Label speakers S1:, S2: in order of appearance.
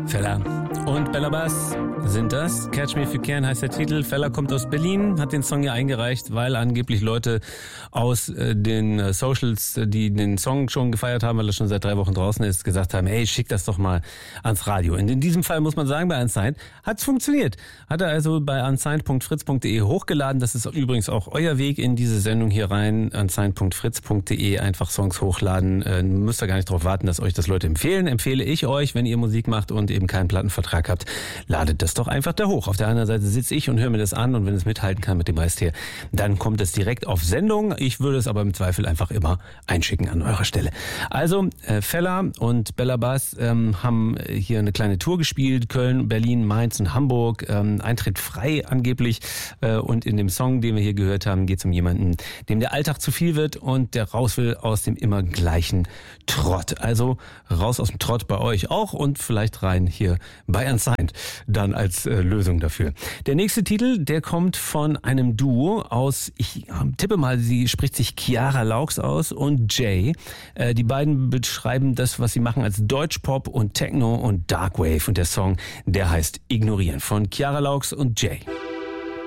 S1: Fella und Bella Bass sind das. Catch Me If You Can heißt der Titel. Fella kommt aus Berlin, hat den Song ja eingereicht, weil angeblich Leute aus den Socials, die den Song schon gefeiert haben, weil er schon seit 3 Wochen draußen ist, gesagt haben, hey, schick das doch mal ans Radio. Und in diesem Fall muss man sagen, bei Unsigned hat's funktioniert. Hat er also bei unsigned.fritz.de hochgeladen. Das ist übrigens auch euer Weg in diese Sendung hier rein. unsigned.fritz.de, einfach Songs hochladen. Müsst ihr gar nicht darauf warten, dass euch das Leute empfehlen. Empfehle ich euch, wenn ihr Musik macht und eben keinen Plattenvertrag habt, ladet das doch einfach da hoch. Auf der anderen Seite sitze ich und höre mir das an und wenn es mithalten kann mit dem Rest hier, dann kommt es direkt auf Sendung. Ich würde es aber im Zweifel einfach immer einschicken an eurer Stelle. Also Fella und Bella Bass haben hier eine kleine Tour gespielt. Köln, Berlin, Mainz und Hamburg. Eintritt frei angeblich. Und in dem Song, den wir hier gehört haben, geht es um jemanden, dem der Alltag zu viel wird und der raus will aus dem immer gleichen Trott. Also raus aus dem Trott bei euch auch und vielleicht rein hier bei Unsigned dann als Lösung dafür. Der nächste Titel, der kommt von einem Duo aus, ich tippe mal, sie spricht sich Chiara Laux aus und Jay. Die beiden beschreiben das, was sie machen, als Deutschpop und Techno und Darkwave. Und der Song, der heißt Ignorieren von Chiara Laux und Jay.